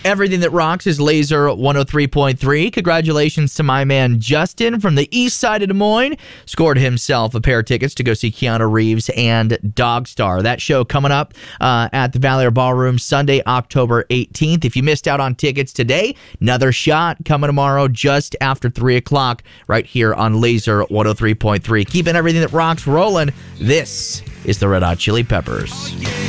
Everything That Rocks is Laser 103.3. Congratulations to my man Justin from the east side of Des Moines. Scored himself a pair of tickets to go see Keanu Reeves and Dogstar. That show coming up at the Valley Ballroom Sunday, October 18th. If you missed out on tickets today, another shot coming tomorrow just after 3 o'clock right here on Laser 103.3. Keeping Everything That Rocks rolling. This is the Red Hot Chili Peppers.